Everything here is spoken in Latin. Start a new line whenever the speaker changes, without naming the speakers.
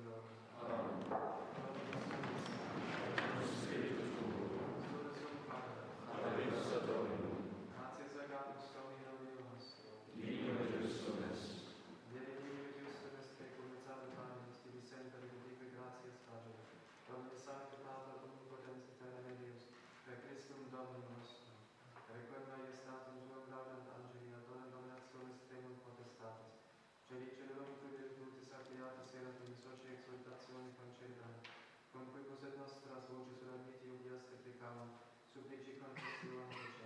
secolorum.
Amen. Spiritus tuo, ad ex Dominum,
Gratias agamus Domino Deo nostro,
Divino et justum est,
Dei Divino et justum est, cum et salutamus, tibi semper et gratias facere, Domine Sancte Pater, omnipotens aeternam Deus, per Christum Dominum nostrum, requiem maiestatem tuam laudant angeli, ad donam dominationis tremum potestatis, Celicelum tui virtutis acquiatis seratum, soci exultatione concedam, cum quibus et nostras voces urabiti ubias te peccavam, supplici confessionem